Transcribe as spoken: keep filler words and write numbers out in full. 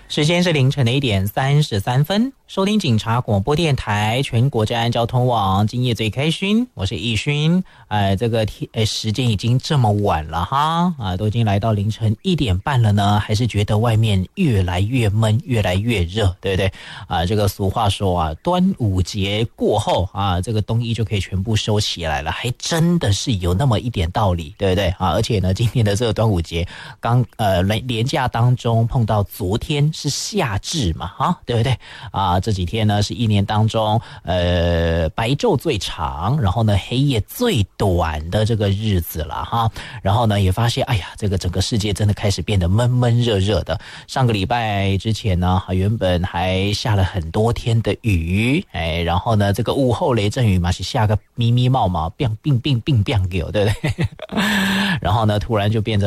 时间是凌晨的一点三十三分，收听警察广播电台全国治安交通网，今夜最开心，我是易勋。呃，这个天，呃，时间已经这么晚了哈，啊，都已经来到凌晨一点半了呢，还是觉得外面越来越闷，越来越热，对不对？啊，这个俗话说啊，端午节过后啊，这个冬衣就可以全部收起来了，还真的是有那么一点道理，对不对？啊，而且呢，今天的这个端午节刚呃连假当中碰到昨天是夏至嘛，啊，对不对？啊，这几天呢是一年当中呃白昼最长，然后呢黑夜最短的这个日子了哈。然后呢也发现，哎呀，这个整个世界真的开始变得闷闷热热的。上个礼拜之前呢，原本还下了很多天的雨，哎，然后呢这个午后雷阵雨嘛是下个咪咪冒毛，并并并并并给，对不对？然后呢突然就变成